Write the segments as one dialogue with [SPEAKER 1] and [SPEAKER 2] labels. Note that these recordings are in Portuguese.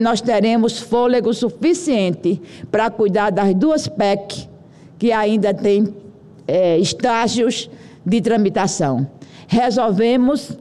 [SPEAKER 1] nós teremos fôlego suficiente para cuidar das duas PEC que ainda têm estágios de tramitação. Resolvemos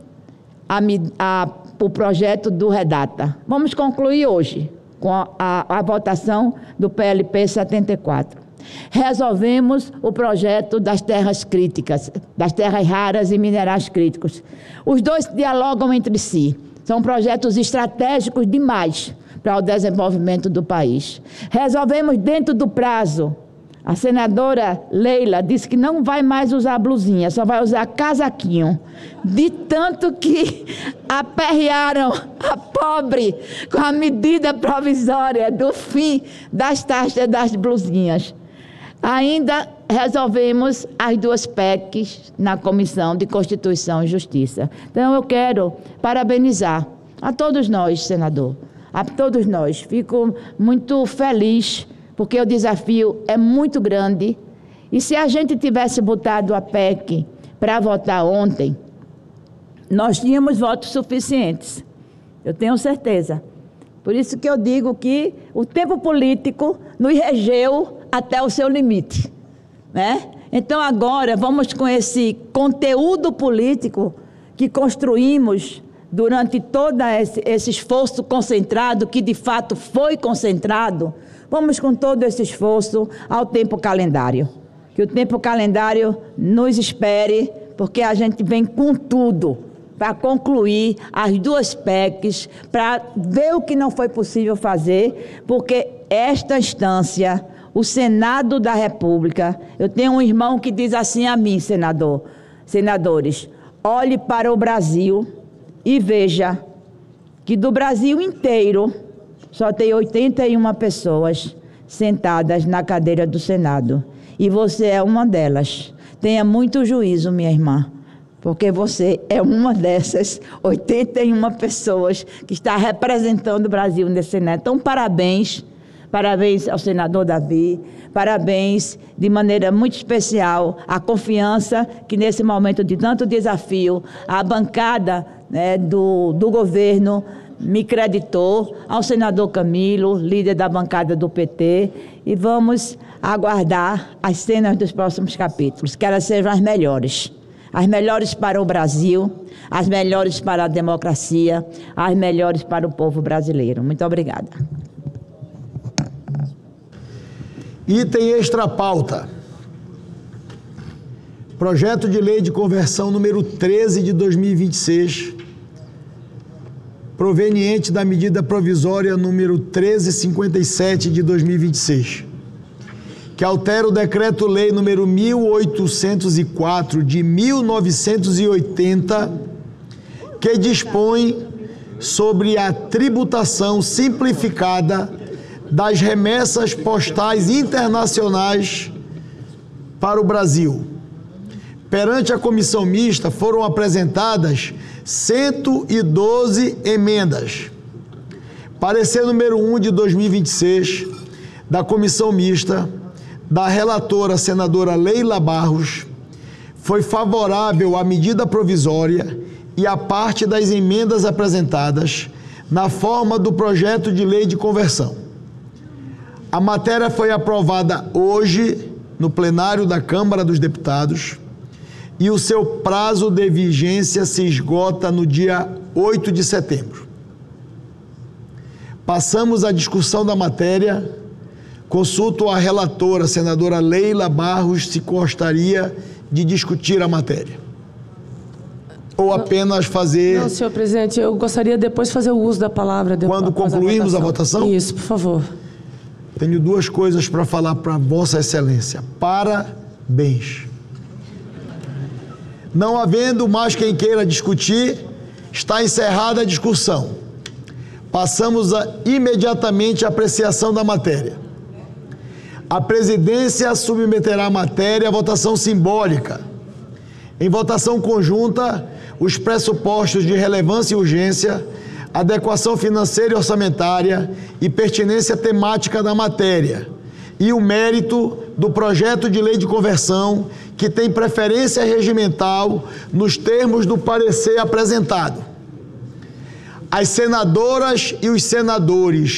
[SPEAKER 1] o projeto do Redata. Vamos concluir hoje com a votação do PLP 74. Resolvemos o projeto das terras críticas, das terras raras e minerais críticos. Os dois dialogam entre si. São projetos estratégicos demais para o desenvolvimento do país. Resolvemos dentro do prazo. A senadora Leila disse que não vai mais usar blusinha, só vai usar casaquinho. De tanto que aperrearam a pobre com a medida provisória do fim das taxas das blusinhas. Ainda resolvemos as duas PECs na Comissão de Constituição e Justiça. Então, eu quero parabenizar a todos nós, senador, a todos nós. Fico muito feliz, porque o desafio é muito grande. E se a gente tivesse botado a PEC para votar ontem, nós tínhamos votos suficientes. Eu tenho certeza. Por isso que eu digo que o tempo político nos regeu até o seu limite, né? Então agora vamos com esse conteúdo político que construímos durante todo esse esforço concentrado, que de fato foi concentrado, vamos com todo esse esforço ao tempo calendário. Que o tempo calendário nos espere, porque a gente vem com tudo para concluir as duas PECs, para ver o que não foi possível fazer, porque esta instância, o Senado da República, eu tenho um irmão que diz assim a mim, senadores, olhe para o Brasil e veja que do Brasil inteiro só tem 81 pessoas sentadas na cadeira do Senado. E você é uma delas. Tenha muito juízo, minha irmã, porque você é uma dessas 81 pessoas que está representando o Brasil nesse Senado. Então, parabéns. Parabéns ao senador Davi, parabéns de maneira muito especial à confiança que nesse momento de tanto desafio a bancada, né, do governo me creditou, ao senador Camilo, líder da bancada do PT, e vamos aguardar as cenas dos próximos capítulos, que elas sejam as melhores para o Brasil, as melhores para a democracia, as melhores para o povo brasileiro. Muito obrigada.
[SPEAKER 2] Item extra pauta. Projeto de Lei de Conversão número 13 de 2026, proveniente da medida provisória número 1357 de 2026, que altera o Decreto-Lei número 1804 de 1980, que dispõe sobre a tributação simplificada das remessas postais internacionais para o Brasil. Perante a comissão mista foram apresentadas 112 emendas. Parecer número 1 de 2026 da comissão mista, da relatora senadora Leila Barros, foi favorável à medida provisória e à parte das emendas apresentadas na forma do projeto de lei de conversão. A matéria foi aprovada hoje no plenário da Câmara dos Deputados e o seu prazo de vigência se esgota no dia 8 de setembro. Passamos à discussão da matéria. Consulto a relatora, senadora Leila Barros, se gostaria de discutir a matéria. Ou apenas fazer...
[SPEAKER 3] Não, senhor presidente, eu gostaria depois de fazer o uso da palavra.
[SPEAKER 2] Quando concluirmos a votação?
[SPEAKER 3] Isso, por favor.
[SPEAKER 2] Tenho duas coisas para falar para Vossa Excelência. Parabéns. Não havendo mais quem queira discutir, está encerrada a discussão. Passamos imediatamente à apreciação da matéria. A presidência submeterá a matéria à votação simbólica. Em votação conjunta, os pressupostos de relevância e urgência, adequação financeira e orçamentária e pertinência temática da matéria, e o mérito do projeto de lei de conversão, que tem preferência regimental nos termos do parecer apresentado. as senadoras e os senadores